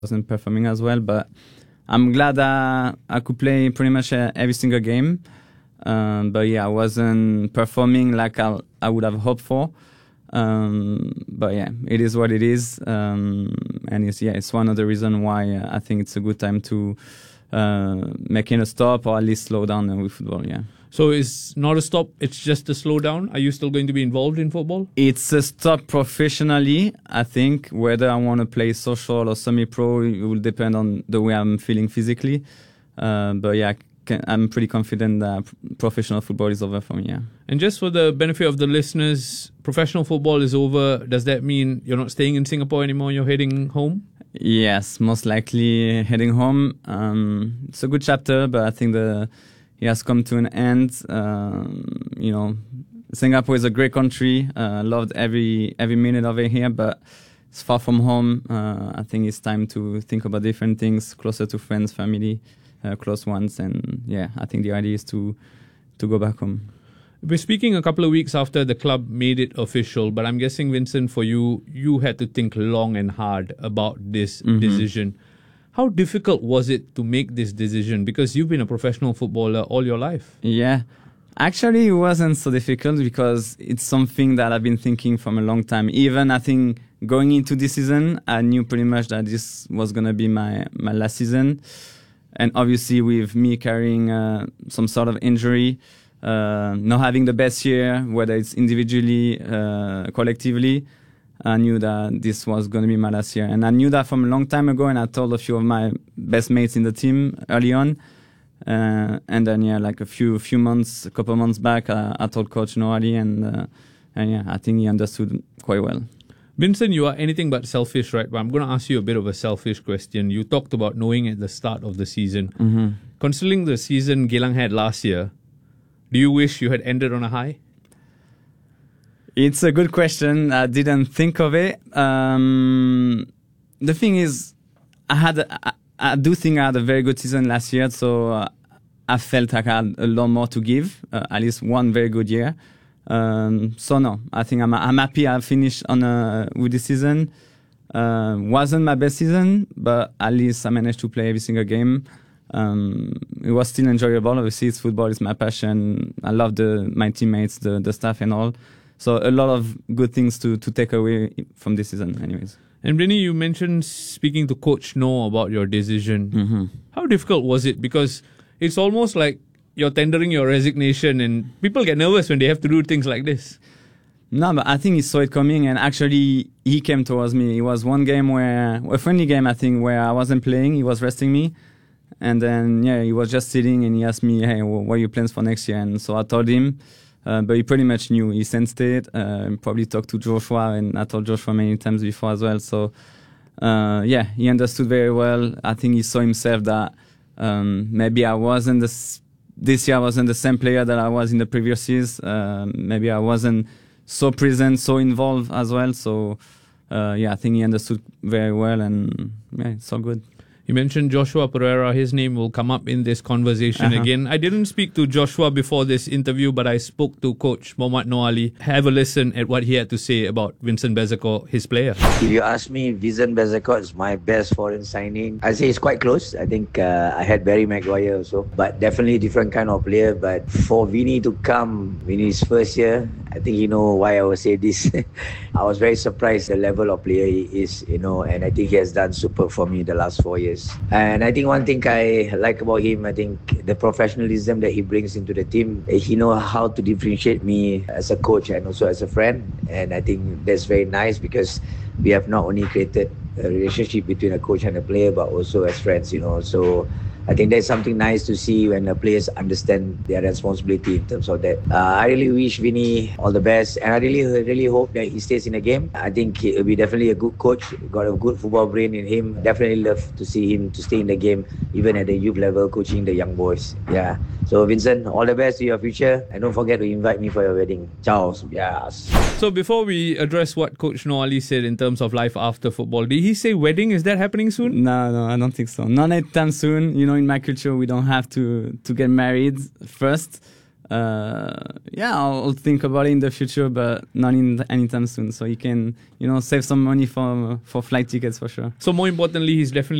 wasn't performing as well, but I'm glad that I could play pretty much every single game. But yeah, I wasn't performing like I would have hoped for. But yeah, it is what it is. And it's one of the reasons why I think it's a good time to making a stop or at least slow down with football. Yeah. So it's not a stop, it's just a slowdown. Are you still going to be involved in football? It's a stop professionally, I think. Whether I want to play social or semi-pro, it will depend on the way I'm feeling physically. But yeah, I'm pretty confident that professional football is over for me, yeah. And just for the benefit of the listeners, professional football is over. Does that mean you're not staying in Singapore anymore, you're heading home? Yes, most likely heading home. It's a good chapter, but I think it has come to an end. Singapore is a great country. Loved every minute of it here, but it's far from home. I think it's time to think about different things, closer to friends, family, close ones. And yeah, I think the idea is to go back home. We're speaking a couple of weeks after the club made it official, but I'm guessing, Vincent, for you had to think long and hard about this decision. How difficult was it to make this decision? Because you've been a professional footballer all your life. Yeah. Actually, it wasn't so difficult because it's something that I've been thinking from a long time. Even, I think, going into this season, I knew pretty much that this was going to be my last season. And obviously, with me carrying some sort of injury, not having the best year, whether it's individually, collectively, I knew that this was going to be my last year. And I knew that from a long time ago, and I told a few of my best mates in the team early on. And then, yeah, like a couple months back, I told Coach Noah Ali, and yeah, I think he understood quite well. Vincent, you are anything but selfish, right? But I'm going to ask you a bit of a selfish question. You talked about knowing at the start of the season. Considering the season Geylang had last year, do you wish you had ended on a high? It's a good question. I didn't think of it. The thing is, I do think I had a very good season last year, so I felt like I had a lot more to give, at least one very good year. So no, I think I'm happy I finished with this season. Wasn't my best season, but at least I managed to play every single game. It was still enjoyable. Obviously, football is my passion. I love my teammates, the staff and all. So a lot of good things to take away from this season anyways. And Brini, you mentioned speaking to Coach No about your decision. How difficult was it? Because it's almost like you're tendering your resignation, and people get nervous when they have to do things like this. No, but I think he saw it coming, and actually he came towards me. It was one game a friendly game, I think, where I wasn't playing. He was resting me. And then, yeah, he was just sitting and he asked me, hey, what are your plans for next year? And so I told him. But he pretty much knew. He sensed it. Probably talked to Joshua, and I told Joshua many times before as well. So, yeah, he understood very well. I think he saw himself that maybe I wasn't this year I wasn't the same player that I was in the previous years. Maybe I wasn't so present, so involved as well. So, yeah, I think he understood very well, and yeah, it's all good. You mentioned Joshua Pereira. His name will come up in this conversation again. I didn't speak to Joshua before this interview, but I spoke to Coach Mohammad Noah Ali. Have a listen at what he had to say about Vincent Bezecourt, his player. If you ask me, Vincent Bezecourt is my best foreign signing. I'd say it's quite close. I think I had Barry Maguire also, but definitely a different kind of player. But for Vinny to come in his first year, I think you know why I would say this. I was very surprised the level of player he is, and I think he has done super for me the last 4 years. And I think one thing I like about him, I think the professionalism that he brings into the team, he knows how to differentiate me as a coach and also as a friend. And I think that's very nice because we have not only created a relationship between a coach and a player, but also as friends, So I think that's something nice to see when the players understand their responsibility in terms of that. I really wish Vinny all the best, and I really hope that he stays in the game. I think he'll be definitely a good coach, got a good football brain in him. Definitely love to see him to stay in the game, even at the youth level, coaching the young boys. Yeah. So Vincent, all the best to your future, and don't forget to invite me for your wedding. Ciao. Yes. So before we address what Coach Noah Ali said in terms of life after football, did he say wedding? Is that happening soon? No, I don't think so. Not anytime soon. In my culture, we don't have to get married first. yeah, I'll think about it in the future, but not in anytime soon. So he can, save some money for flight tickets for sure. So more importantly, he's definitely